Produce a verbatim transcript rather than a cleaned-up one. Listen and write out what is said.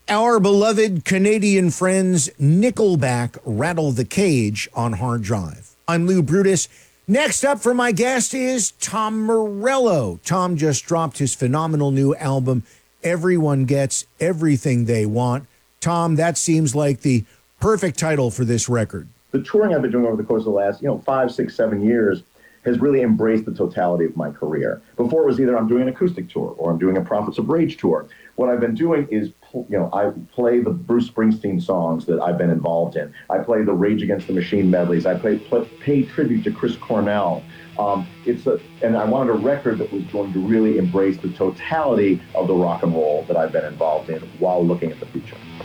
Our beloved Canadian friends Nickelback rattle the cage on hard drive. I'm Lou Brutus. Next up for my guest is Tom Morello. Tom just dropped his phenomenal new album, Everyone Gets Everything They Want. Tom, that seems like the perfect title for this record. The touring I've been doing over the course of the last, you know, five, six, seven years has really embraced the totality of my career. Before it was either I'm doing an acoustic tour or I'm doing a Prophets of Rage tour. What I've been doing is, you know, I play the Bruce Springsteen songs that I've been involved in. I play the Rage Against the Machine medleys. I play, play pay tribute to Chris Cornell. Um, it's a, and I wanted a record that was going to really embrace the totality of the rock and roll that I've been involved in while looking at the future.